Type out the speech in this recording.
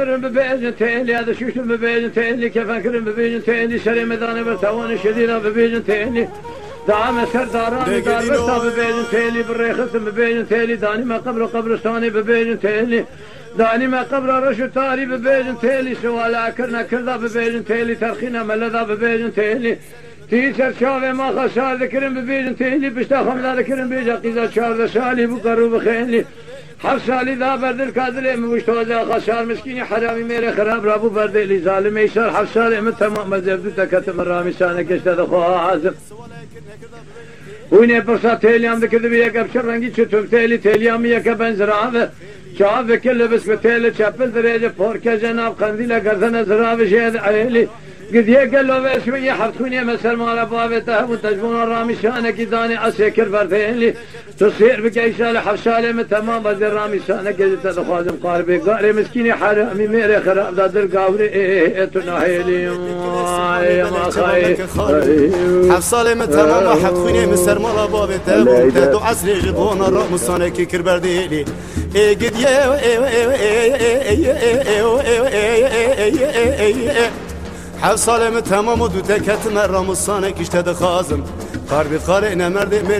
ببيجن تيلي هذا شوش ببيجن تيلي كيف أكرم ببيجن تيلي شري مداني برتوان شدينا ببيجن تيلي دعم سرداراني دار برتا ببيجن تيلي بالريخص ببيجن تيلي داني ما قبرستاني ببيجن تيلي داني ما قبر رشو تاري ببيجن تيلي سوالا كرنا كردا ببيجن تيلي ترخينا ملدا ببيجن تيلي تيسر شاوه ما خسار ذكرن ببيجن تيلي بشتا خمدا ذكرن بيجا قيزا شارد سالي بقرو بخيلي حف سالی دا بردل کادله مشتوزه خسار مسکینی حرامی میره خراب رابو بردلی ظالم ایشار حف سالی من تمام مذهب دو تکتم رامی سانه کشته دخواه عازم وینه پرسا تیلیام دکرده بی یک ابشر رنگی چطور تیلیامی یک بنزرابه چاوه کل بس به تیل چپل دریجه پورکه جناب قندیل گردن زرابه شهد عیلی قد يقلوا بشوية حفتوني مسر مال بابته وتجبون الرامي شانك داني اسكر بردين تصير بقيسال حفسالي من تمام بدر رامي شانك تدخوازم قاربي قاري مسكيني حرامي ميري خراب دادر قاوري تناهيلي ما خاي حفسالي من تمام حفتوني مسر مال بابته وتدو عسري جبون الرامي شانك كربرديلي قد حف سالم تمام و دو تکت مرام و سانه کشته دخازم قربی قاره نمرده